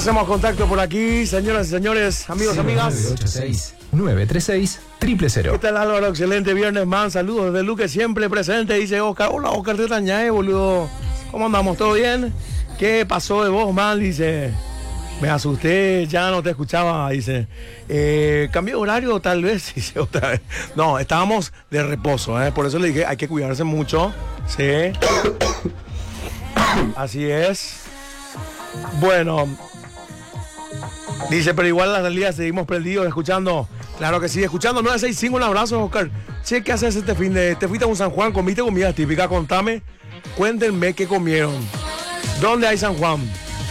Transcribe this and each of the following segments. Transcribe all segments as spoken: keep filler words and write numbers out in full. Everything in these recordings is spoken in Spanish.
Hacemos contacto por aquí, señoras y señores, amigos, amigas. nueve ocho seis, nueve tres seis, cero cero cero. ¿Qué tal, Álvaro? Excelente viernes, man. Saludos desde Luque, siempre presente. Dice Oscar. Hola, Oscar, te tañae, boludo. ¿Cómo andamos? ¿Todo bien? ¿Qué pasó de vos, man? Dice, me asusté, ya no te escuchaba. Dice, eh, ¿cambió de horario tal vez? Dice otra vez. No, estábamos de reposo, ¿eh? Por eso le dije, hay que cuidarse mucho. Sí. Así es. Bueno. Dice, pero igual en la realidad seguimos prendidos, escuchando. Claro que sí, escuchando nueve seis cinco, un abrazo, Oscar. Che, ¿qué haces este fin de...? ¿Te fuiste a un San Juan? ¿Comiste comida típica? Contame, cuéntenme qué comieron. ¿Dónde hay San Juan?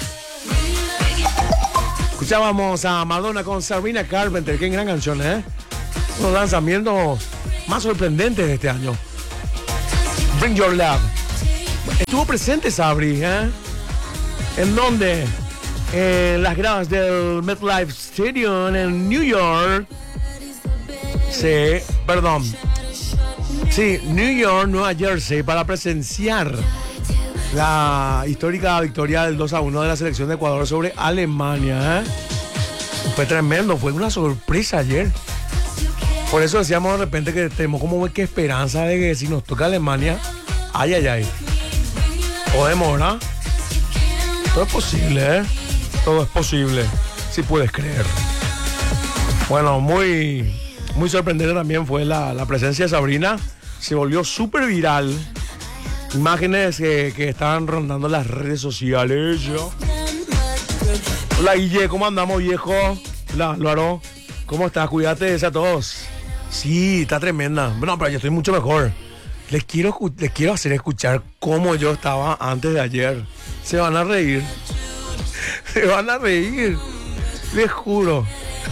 Escuchábamos a Madonna con Sabrina Carpenter. Qué gran canción, ¿eh? Unos lanzamientos más sorprendentes de este año. Bring Your Love. Estuvo presente Sabri, ¿eh? ¿En dónde? En las gradas del MetLife Stadium en New York. Sí, perdón. Sí, New York, Nueva Jersey, para presenciar la histórica victoria del dos a uno de la selección de Ecuador sobre Alemania, ¿eh? Fue tremendo, fue una sorpresa ayer. Por eso decíamos de repente que tenemos como que esperanza de que si nos toca Alemania, ay, ay, ay. Podemos, ¿verdad? Todo es posible, ¿eh? Todo es posible, si puedes creer. Bueno, muy, muy sorprendente también fue la, la presencia de Sabrina. Se volvió súper viral. Imágenes que, que estaban rondando las redes sociales. ¿Yo? Hola, Guille, ¿cómo andamos, viejo? Hola, Álvaro, ¿cómo estás? Cuídate de a todos. Sí, está tremenda. Bueno, pero yo estoy mucho mejor. Les quiero, les quiero hacer escuchar cómo yo estaba antes de ayer. Se van a reír. Se van a reír. Les juro.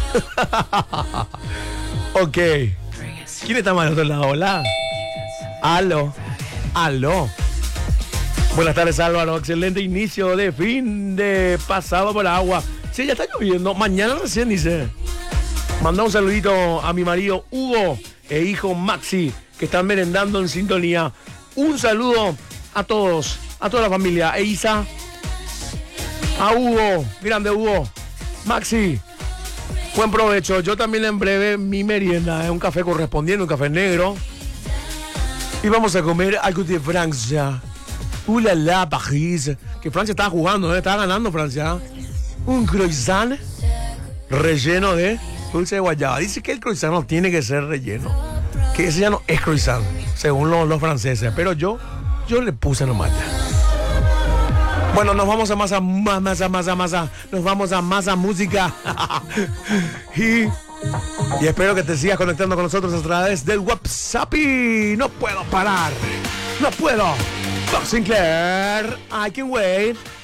Ok. ¿Quién está más al otro lado? Hola. Aló. Aló. Buenas tardes, Álvaro. Excelente inicio de fin de pasado por agua. Sí, ya está lloviendo. Mañana recién dice. Manda un saludito a mi marido Hugo e hijo Maxi, que están merendando en sintonía. Un saludo a todos, a toda la familia. E Isa, a Hugo, grande Hugo, Maxi, buen provecho. Yo también en breve mi merienda es un café correspondiente, un café negro. Y vamos a comer algo de Francia. Uh, la, la, París. Que Francia estaba jugando, ¿eh? Estaba ganando Francia. Un croissant relleno de dulce de guayaba. Dice que el croissant no tiene que ser relleno, que ese ya no es croissant, según los, los franceses. Pero yo, yo le puse nomás ya. Bueno, nos vamos a más a más, más, a más, a más, a, nos vamos a más a música. y, y espero que te sigas conectando con nosotros a través del WhatsApp. Y no puedo parar, no puedo. Bob Sinclair, I can wait.